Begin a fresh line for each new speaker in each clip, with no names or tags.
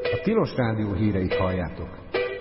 A Tilos Rádió híreit halljátok.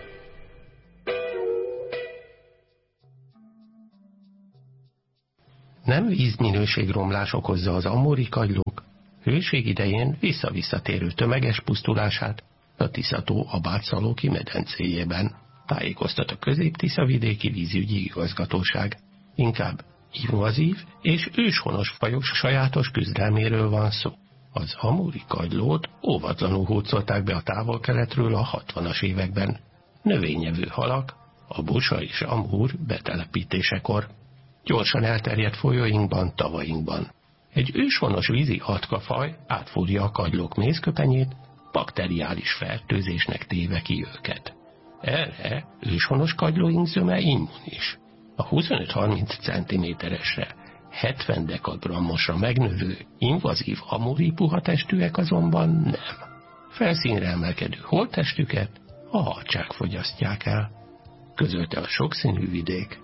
Nem vízminőségromlás okozza az amuri kagylók hőség idején visszavisszatérő tömeges pusztulását a Tisza-tó Abátszalóki medencéjében, tájékoztat a Közép-Tiszavidéki vízügyi igazgatóság. Inkább invazív és őshonos fajok sajátos küzdelméről van szó. Az amuri kagylót óvatlanul hurcolták be a távol-keletről a 60-as években. Növényevő halak a busa és amur betelepítésekor. Gyorsan elterjedt folyóinkban, tavainkban. Egy őshonos vízi atkafaj átfúrja a kagylók mézköpenyét, bakteriális fertőzésnek téve ki őket. Erre őshonos kagylóink zöme immunis. A 25-30 cm-esre, 70 dekagrammosra megnövő, invazív amuri puhatestűek azonban nem. Felszínre emelkedő holttestüket a harcsák fogyasztják el, közölte a sokszínű vidék.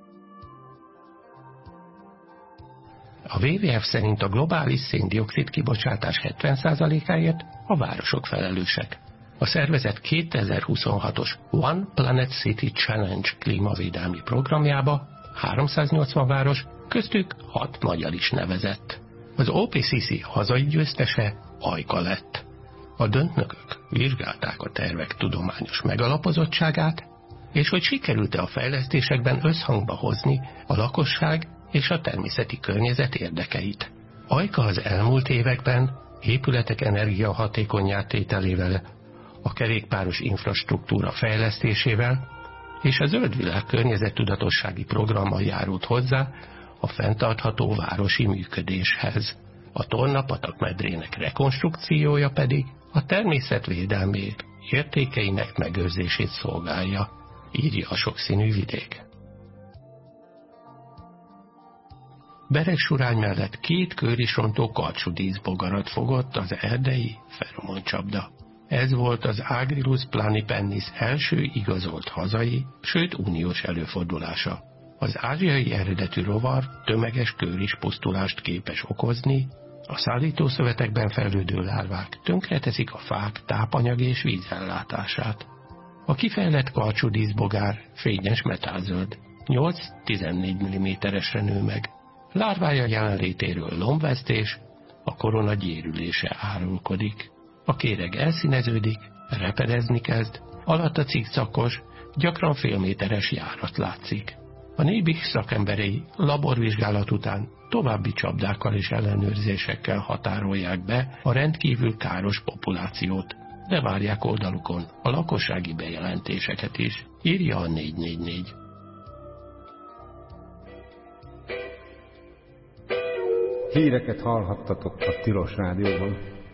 A WWF szerint a globális szén-dioxid kibocsátás 70%-áért a városok felelősek. A szervezet 2026-os One Planet City Challenge klímavédelmi programjába 380 város, köztük 6 magyar is nevezett. Az OPCC hazai győztese Ajka lett. A döntnökök vizsgálták a tervek tudományos megalapozottságát, és hogy sikerült-e a fejlesztésekben összhangba hozni a lakosság és a természeti környezet érdekeit. Ajka az elmúlt években épületek energiahatékonnyá tételével, a kerékpáros infrastruktúra fejlesztésével és a Zöld Világ környezettudatossági programmal járult hozzá a fenntartható városi működéshez. A Torna-patak medrének rekonstrukciója pedig a természetvédelmét, értékeinek megőrzését szolgálja, írja a sokszínű vidék. Beregsurány mellett 2 körisrontó karcsúdíszbogarat fogott az erdei feromoncsapda. Ez volt az Agrilus planipennis első igazolt hazai, sőt uniós előfordulása. Az ázsiai eredetű rovar tömeges kőris pusztulást képes okozni, a szállítószövetekben fejlődő lárvák tönkreteszik a fák tápanyag és vízellátását. A kifejlett karcsúdíszbogár fényes metálzöld, 8-14 mm-esre nő meg. Lárvája jelenlétéről lombvesztés, a korona gyérülése árulkodik. A kéreg elszíneződik, repedezni kezd, alatta cikcakos, gyakran félméteres járat látszik. A NIBIH szakemberei laborvizsgálat után további csapdákkal és ellenőrzésekkel határolják be a rendkívül káros populációt, de várják oldalukon a lakossági bejelentéseket is, írja a 444.
Híreket hallhattatok a Tilos Rádióban.